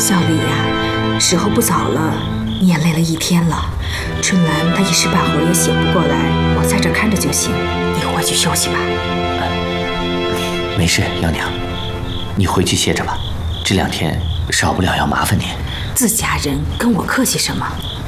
小李呀，时候不早了，你也累了一天了。春兰她一时半会儿也醒不过来，我在这看着就行，你回去休息吧。 没事，幺娘，你回去歇着吧。这2天少不了要麻烦你。 自家人跟我客气什么？